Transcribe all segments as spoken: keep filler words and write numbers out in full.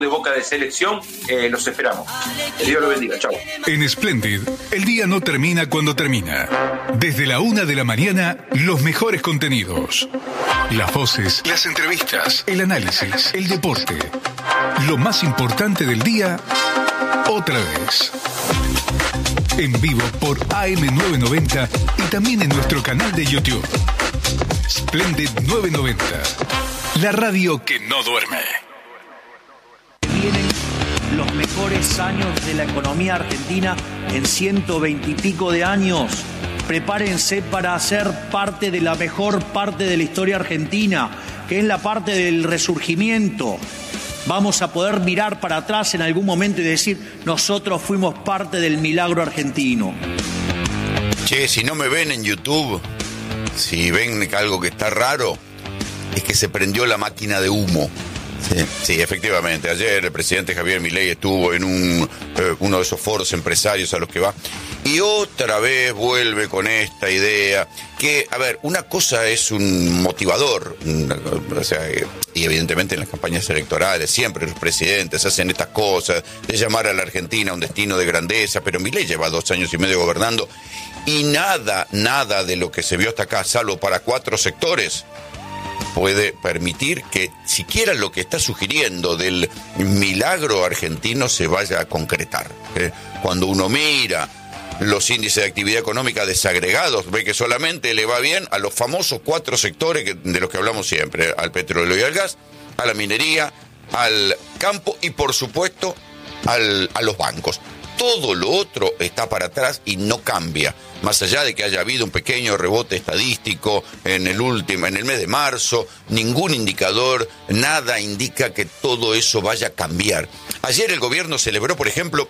de Boca de selección, eh, los esperamos. Que Dios los bendiga, chao. En Splendid, el día no termina cuando termina. Desde la una de la mañana, los mejores contenidos. Las voces, las entrevistas, el análisis, el deporte. Lo más importante del día, otra vez. En vivo por A M novecientos noventa y también en nuestro canal de YouTube. Splendid novecientos noventa, la radio que no duerme. Vienen los mejores años de la economía argentina en ciento veinte y pico de años. Prepárense para ser parte de la mejor parte de la historia argentina, que es la parte del resurgimiento. Vamos a poder mirar para atrás en algún momento y decir, nosotros fuimos parte del milagro argentino. Che, si no me ven en YouTube, si ven algo que está raro, es que se prendió la máquina de humo. Sí, sí, efectivamente. Ayer el presidente Javier Milei estuvo en un eh, uno de esos foros empresarios a los que va y otra vez vuelve con esta idea que, a ver, una cosa es un motivador, una, o sea, y evidentemente en las campañas electorales siempre los presidentes hacen estas cosas de llamar a la Argentina un destino de grandeza, pero Milei lleva dos años y medio gobernando y nada, nada de lo que se vio hasta acá, salvo para cuatro sectores, puede permitir que siquiera lo que está sugiriendo del milagro argentino se vaya a concretar. ¿eh? Cuando uno mira los índices de actividad económica desagregados, ve que solamente le va bien a los famosos cuatro sectores que, de los que hablamos siempre, al petróleo y al gas, a la minería, al campo y por supuesto al, a los bancos. Todo lo otro está para atrás y no cambia. Más allá de que haya habido un pequeño rebote estadístico en el último, en el mes de marzo, ningún indicador, nada indica que todo eso vaya a cambiar. Ayer el gobierno celebró, por ejemplo,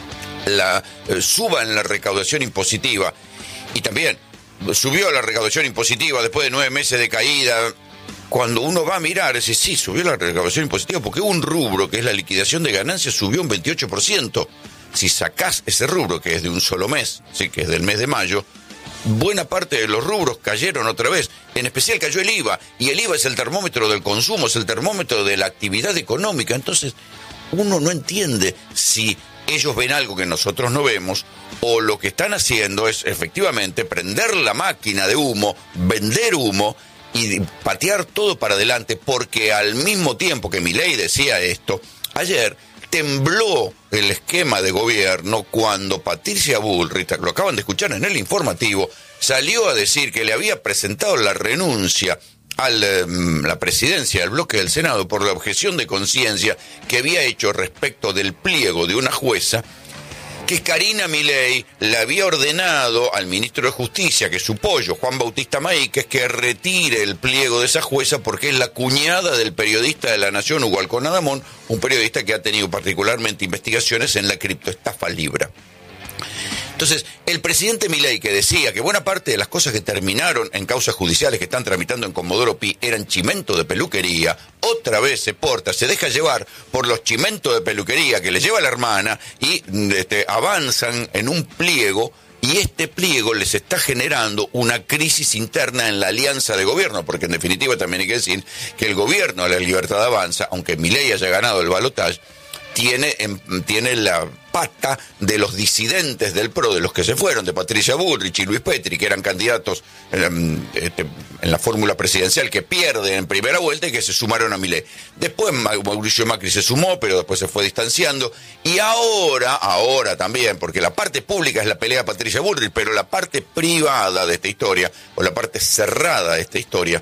la eh, suba en la recaudación impositiva y también subió la recaudación impositiva después de nueve meses de caída. Cuando uno va a mirar, dice, sí, subió la recaudación impositiva porque un rubro, que es la liquidación de ganancias, subió un veintiocho por ciento. Si sacás ese rubro, que es de un solo mes, sí, que es del mes de mayo, buena parte de los rubros cayeron otra vez. En especial cayó el I V A, y el I V A es el termómetro del consumo, es el termómetro de la actividad económica. Entonces, uno no entiende si ellos ven algo que nosotros no vemos, o lo que están haciendo es efectivamente prender la máquina de humo, vender humo y patear todo para adelante, porque al mismo tiempo que Milei decía esto, ayer tembló el esquema de gobierno cuando Patricia Bullrich, lo acaban de escuchar en el informativo, salió a decir que le había presentado la renuncia a la, la presidencia del bloque del Senado por la objeción de conciencia que había hecho respecto del pliego de una jueza, que Karina Milei le había ordenado al ministro de Justicia, que es su pollo, Juan Bautista Maíquez, que retire el pliego de esa jueza porque es la cuñada del periodista de La Nación, Hugo Halcón Adamón, un periodista que ha tenido particularmente investigaciones en la criptoestafa Libra. Entonces, el presidente Milei, que decía que buena parte de las cosas que terminaron en causas judiciales que están tramitando en Comodoro Pi eran chimento de peluquería, otra vez se porta, se deja llevar por los chimentos de peluquería que le lleva la hermana y este, avanzan en un pliego, y este pliego les está generando una crisis interna en la alianza de gobierno, porque en definitiva también hay que decir que el gobierno de la Libertad Avanza, aunque Milei haya ganado el balotaje, tiene, tiene la pata de los disidentes del PRO, de los que se fueron, de Patricia Bullrich y Luis Petri, que eran candidatos en, este, en la fórmula presidencial, que pierden en primera vuelta y que se sumaron a Milei. Después Mauricio Macri se sumó, pero después se fue distanciando. Y ahora, ahora también, porque la parte pública es la pelea de Patricia Bullrich, pero la parte privada de esta historia, o la parte cerrada de esta historia,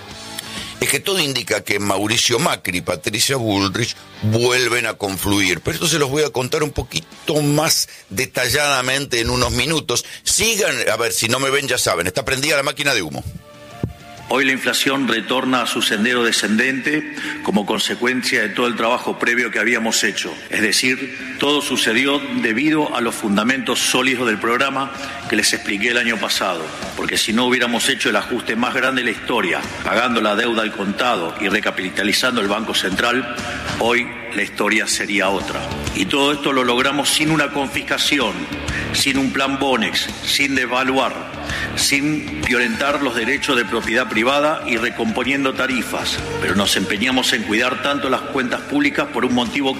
es que todo indica que Mauricio Macri y Patricia Bullrich vuelven a confluir. Pero esto se los voy a contar un poquito más detalladamente en unos minutos. Sigan, a ver, si no me ven ya saben, está prendida la máquina de humo. Hoy la inflación retorna a su sendero descendente como consecuencia de todo el trabajo previo que habíamos hecho. Es decir, todo sucedió debido a los fundamentos sólidos del programa que les expliqué el año pasado. Porque si no hubiéramos hecho el ajuste más grande de la historia, pagando la deuda al contado y recapitalizando el Banco Central, hoy la historia sería otra. Y todo esto lo logramos sin una confiscación, sin un plan Bonex, sin devaluar, sin violentar los derechos de propiedad privada y recomponiendo tarifas, pero nos empeñamos en cuidar tanto las cuentas públicas por un motivo